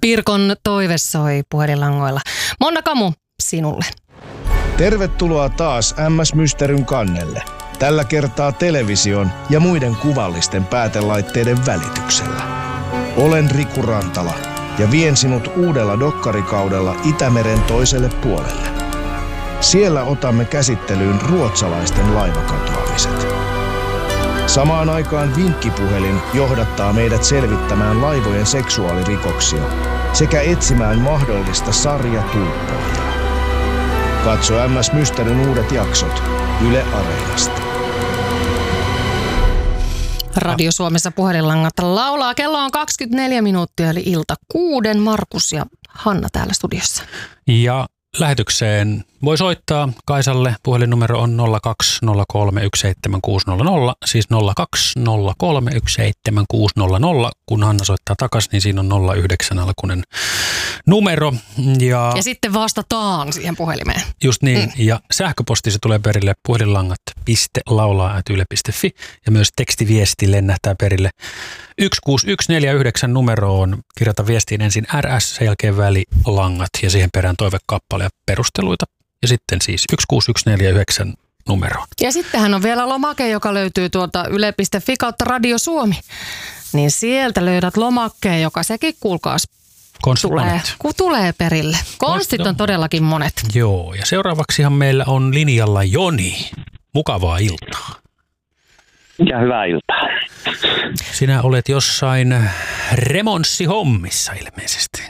Pirkon toive soi puhelinlangoilla. Monna Kamu, sinulle. Tervetuloa taas MS Mysteryn kannelle. Tällä kertaa television ja muiden kuvallisten päätelaitteiden välityksellä. Olen Riku Rantala ja vien sinut uudella dokkarikaudella Itämeren toiselle puolelle. Siellä otamme käsittelyyn ruotsalaisten laivakatoamiset. Samaan aikaan vinkkipuhelin johdattaa meidät selvittämään laivojen seksuaalirikoksia sekä etsimään mahdollista sarjatulppoja. Katso MS Mysteryn uudet jaksot Yle Areenasta. Radio Suomessa puhelinlangat laulaa. Kello on 24 minuuttia eli ilta 6. Markus ja Hanna täällä studiossa. Ja lähetykseen voi soittaa Kaisalle. Puhelinnumero on 020317600, siis 020317600. Kun Hanna soittaa takaisin, niin siinä on 09 alkuinen numero. Ja sitten vastataan siihen puhelimeen. Just niin. Ja sähköposti se tulee perille puhelinlangat.laulaa@yle.fi ja myös tekstiviesti lennähtää perille 16149 numeroon. Kirjoita viestiin ensin RS, sen jälkeen välilangat ja siihen perään toivekappale ja perusteluita. Ja sitten siis 16149 numeroon. Ja sittenhän on vielä lomake, joka löytyy tuolta yle.fi kautta Radio Suomi. Niin sieltä löydät lomakkeen, joka sekin kuulkaas tulee perille. Konstit on todellakin monet. Joo, ja seuraavaksihan meillä on linjalla Joni. Mukavaa iltaa. Ja hyvää iltaa. Sinä olet jossain remonssihommissa ilmeisesti.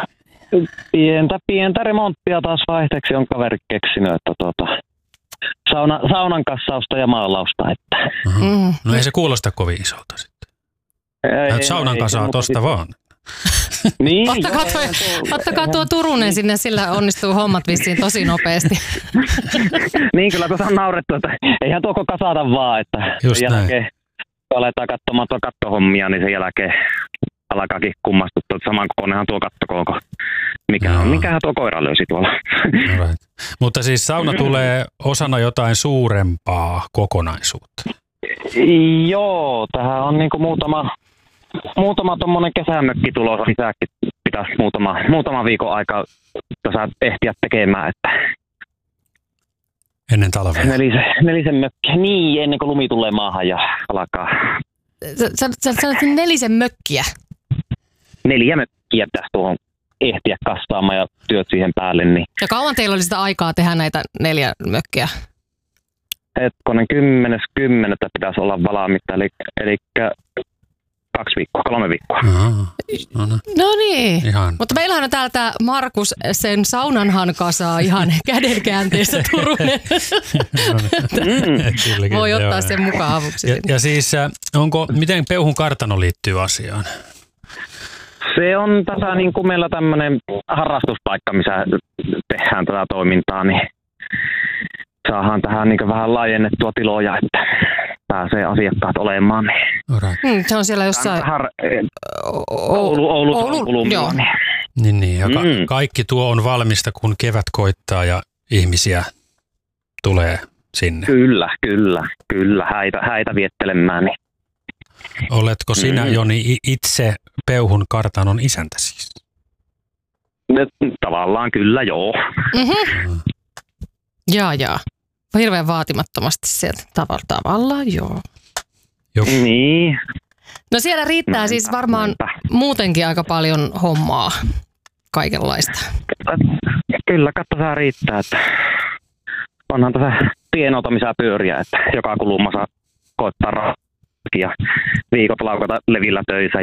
Pientä remonttia taas vaihteeksi on kaveri keksinyt, että saunan kassausta ja maalausta. Että. No ei se kuulosta kovin isolta sitten. Saunan kasaa tosta vaan. Niin, ottakaa tuo Turunen sinne, sillä onnistuu hommat vissiin tosi nopeasti. Niin, kyllä tuossa on naurettu, että eihän tuoko kasata vaan, että just sen jälkeen aletaan katsomaan tuo kattohommia, niin sen jälkeen alkaakin kummastuttaa, että saman kokoinenhan tuo kattokooko. Mikähän tuo koira löysi tuolla. Right. Mutta siis sauna tulee osana jotain suurempaa kokonaisuutta. Joo, tähän on niinku muutama tommonen kesämökki tulossa lisääkin pitäisi muutama viikon aikaa tässä ehtiä tekemään, että ennen talvea. Nelisen mökkiä, niin ennen kuin lumi tulee maahan ja alkaa. Sä sanoit 4 mökkiä? 4 mökkiä pitäisi tuohon ehtiä kastaamaan ja työt siihen päälle. Niin. Ja kauan teillä oli sitä aikaa tehdä näitä 4 mökkiä? Hetkonen 10.10. pitäisi olla valmiita, eli 3 viikkoa. No niin, ihan. Mutta meillähän on täältä Markus sen saunanhan kasaa ihan kädenkäänteessä Turunen. Voi ottaa sen mukaan avuksi. Ja siis miten Peuhun kartano liittyy asiaan? Se on tässä niin kuin meillä tämmöinen harrastuspaikka, missä tehdään tätä toimintaa, niin saadaan tähän niin vähän laajennettua tiloja, että pääsee asiakkaat olemaan. Se on siellä jossain Oulu joo. Niin. Ja kaikki tuo on valmista, kun kevät koittaa ja ihmisiä tulee sinne. Kyllä. Häitä viettelemään. Niin. Oletko sinä, Joni, itse Peuhun kartanon isäntä siis? Tavallaan kyllä, joo. Jaa. Hirveän vaatimattomasti sieltä tavallaan, joo. Niin. No siellä riittää siis varmaan muutenkin aika paljon hommaa, kaikenlaista. Kyllä, katsotaan riittää, että onhan tässä pienoutamisia pyöriä, että joka kulmassa koittaa ja viikot laukata levillä töissä.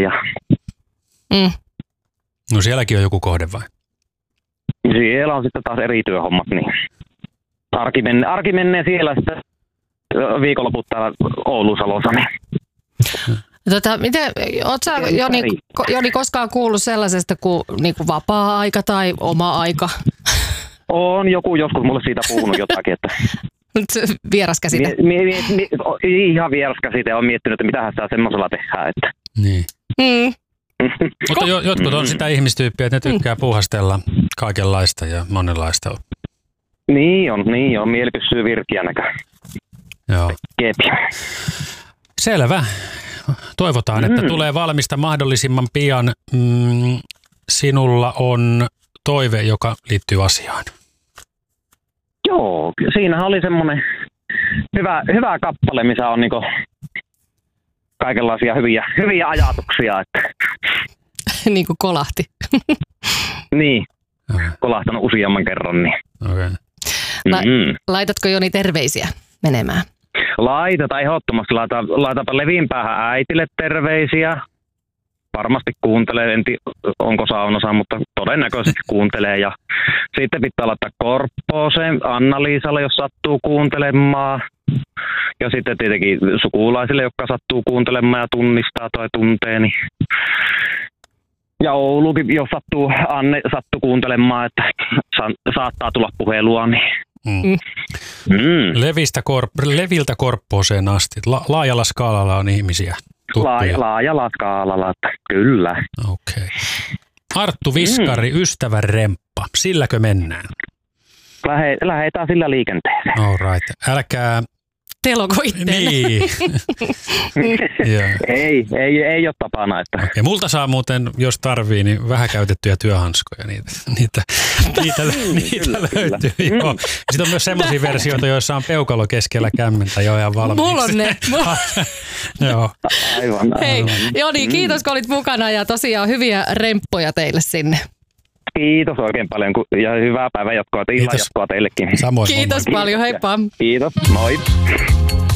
No sielläkin on joku kohde vai? Siellä on sitten taas eri työhommat, niin arki menee siellä sitten viikonloput täällä Oulu-Salossa. Niin. Ootko sä Joni koskaan kuullut sellaisesta kuin niinku vapaa-aika tai oma aika? On joku joskus mulle siitä puhunut jotakin, että vieras käsite. Ihan vieras käsite. Olen miettinyt, että mitähän sitä semmoisella tehdään. Että. Niin. Mutta jotkut on sitä ihmistyyppiä, että ne tykkää puuhastella kaikenlaista ja monenlaista. Niin on. Mieli pysyy virkiä näkö. Joo. Kepi. Selvä. Toivotaan, että tulee valmista mahdollisimman pian. sinulla on toive, joka liittyy asiaan. Joo, siinähän oli semmoinen hyvä kappale, missä on niinku kaikenlaisia hyviä ajatuksia. Että. Niin kuin kolahti. Niin, kolahtanut useamman kerran. Niin. Okay. Laitatko Joni terveisiä menemään? Laitetaan ehdottomasti. Laitapa Levin päähän äitille terveisiä. Varmasti kuuntelee, en tiedä onko saunassa, mutta todennäköisesti kuuntelee. Ja sitten pitää laittaa Korppooseen, Anna-Liisalle, jos sattuu kuuntelemaan. Ja sitten tietenkin sukulaisille, jotka sattuu kuuntelemaan ja tunnistaa tai tuntee. Niin. Ja Oulukin, jos Anne sattuu kuuntelemaan, että saattaa tulla puhelua. Niin. Leviltä Korppooseen asti. Laajalla skaalalla on ihmisiä. Laajalla skaalalla, kyllä. Okei. Arttu Viskari, ystävän remppa. Silläkö mennään? Lähdetään sillä liikenteeseen. All right. Älkää... Teloko itteenne. Niin. ei ole tapana. Että. Okay. Multa saa muuten, jos tarvii, niin vähän käytettyjä työhanskoja. Niitä löytyy. Joo. Sitten on myös semmoisia versioita, joissa on peukalo keskellä kämmentä jo ihan valmiiksi. Mulla on ne. Joo. Aivan. Hei, Joni, kiitos kun olit mukana ja tosiaan hyviä remppoja teille sinne. Kiitos oikein paljon ja hyvää päivänjatkoa, illan jatkoa teillekin. Samoin. Kiitos paljon, heippa. Kiitos, moi.